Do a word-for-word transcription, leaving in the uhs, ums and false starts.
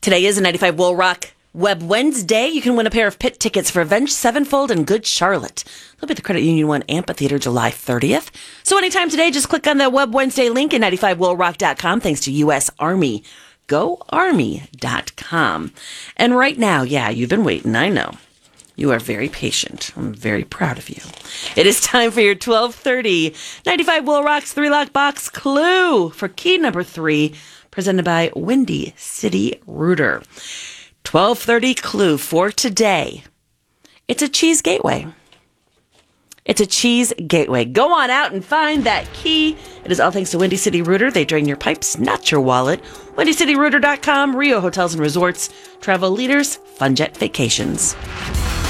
Today is a ninety-five Will Rock Web Wednesday. You can win a pair of pit tickets for Avenged Sevenfold and Good Charlotte. They'll be at the Credit Union One Amphitheater July thirtieth. So anytime today, just click on the Web Wednesday link at ninety-five will rock dot com. Thanks to U S Army. go army dot com. And right now, yeah, you've been waiting, I know. You are very patient. I'm very proud of you. It is time for your twelve thirty ninety-five Will Rock's Three Lock Box Clue for key number three, presented by Windy City Rooter. twelve thirty clue for today. It's a cheese gateway. It's a cheese gateway. Go on out and find that key. It is all thanks to Windy City Rooter. They drain your pipes, not your wallet. windy city rooter dot com, Rio Hotels and Resorts, travel leaders, Fun Jet Vacations.